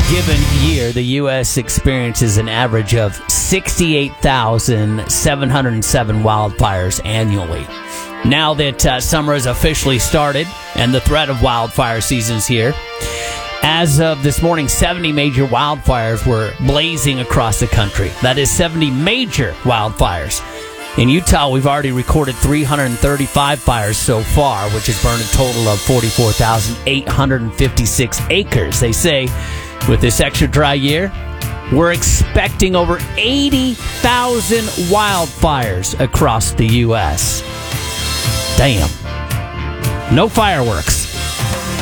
given year, the U.S. experiences an average of 68,707 wildfires annually. Now that summer has officially started and the threat of wildfire season's here, as of this morning, 70 major wildfires were blazing across the country. That is 70 major wildfires. In Utah, we've already recorded 335 fires so far, which has burned a total of 44,856 acres. They say with this extra dry year, we're expecting over 80,000 wildfires across the U.S. Damn. No fireworks.